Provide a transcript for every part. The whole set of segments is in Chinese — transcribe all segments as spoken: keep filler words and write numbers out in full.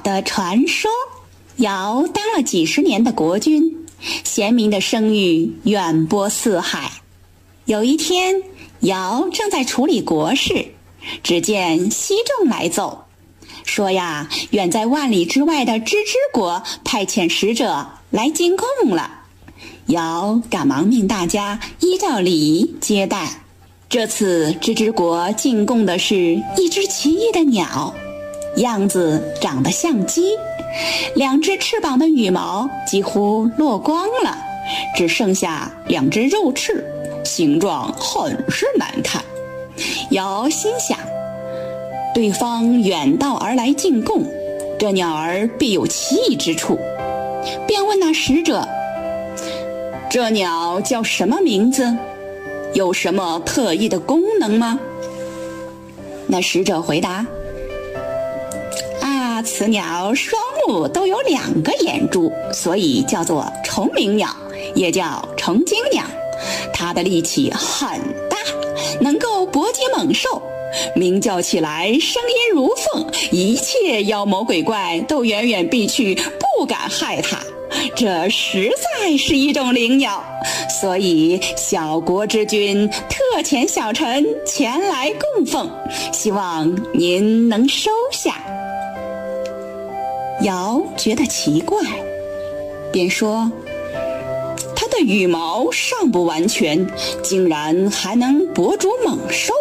的传说。尧当了几十年的国君，贤明的声誉远播四海。有一天，尧正在处理国事，只见西仲来奏，说呀，远在万里之外的芝芝国派遣使者来进贡了。尧赶忙命大家依照礼仪接待。这次芝芝国进贡的是一只奇异的鸟，样子长得像鸡，两只翅膀的羽毛几乎落光了，只剩下两只肉翅，形状很是难看。尧心想，对方远道而来进贡，这鸟儿必有奇异之处，便问那使者，这鸟叫什么名字？有什么特异的功能吗？那使者回答，啊，此鸟双目都有两个眼珠，所以叫做虫鸣鸟，也叫成精鸟。它的力气很大，能够搏击猛兽，鸣叫起来声音如凤，一切妖魔鬼怪都远远避去，不敢害它。这实在是一种灵鸟，所以小国之君特遣小臣前来供奉，希望您能收下。尧觉得奇怪，便说，它的羽毛尚不完全，竟然还能搏逐猛兽。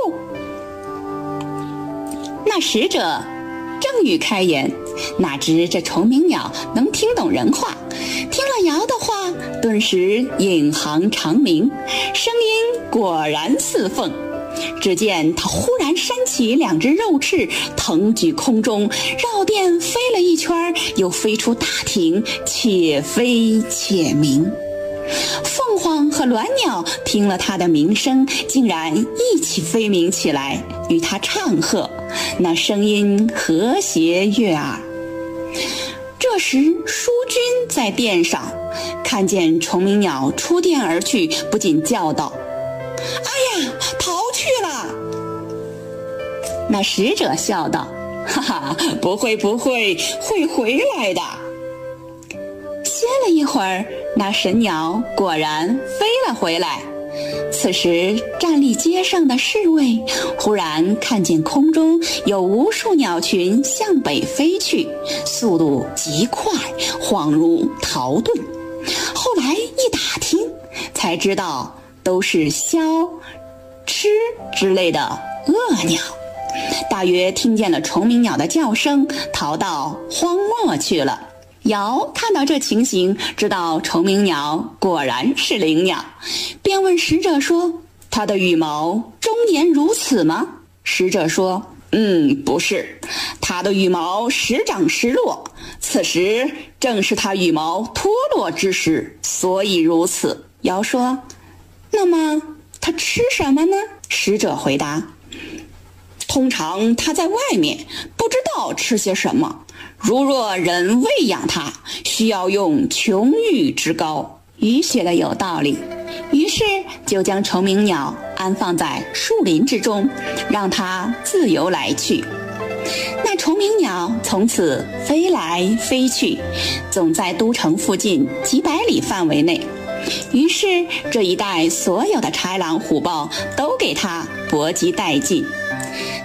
那使者正欲开言，哪知这虫鸣鸟能听懂人话，听了尧的话，顿时引吭长鸣，声音果然似凤。只见它忽然扇起两只肉翅，腾举空中，绕殿飞了一圈，又飞出大庭，且飞且鸣。凤凰和鸾鸟听了它的鸣声，竟然一起飞鸣起来，与它唱和，那声音和谐悦耳。这时淑君在殿上看见虫鸣鸟出殿而去，不禁叫道，哎呀，逃去了。那使者笑道，哈哈，不会不会，会回来的。歇了一会儿，那神鸟果然飞了回来。此时站立街上的侍卫忽然看见空中有无数鸟群向北飞去，速度极快，恍如逃遁。后来一打听，才知道都是枭、鸱之类的恶鸟，大约听见了虫鸣鸟的叫声，逃到荒漠去了。尧看到这情形，知道虫鸣鸟果然是灵鸟，便问使者说，它的羽毛终年如此吗？使者说，嗯，不是，它的羽毛时长时落，此时正是它羽毛脱落之时，所以如此。尧说，那么它吃什么呢？使者回答，通常它在外面，不知道吃些什么，如若人喂养它，需要用琼玉之膏。禹写的有道理，于是就将虫鸣鸟安放在树林之中，让它自由来去。那虫鸣鸟从此飞来飞去，总在都城附近几百里范围内。于是这一带所有的豺狼虎豹都给它搏击殆尽。